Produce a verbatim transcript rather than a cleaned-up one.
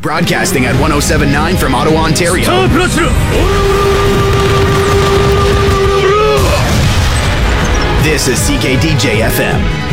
Broadcasting at one oh seven point nine from Ottawa, Ontario. This is C K D J F M.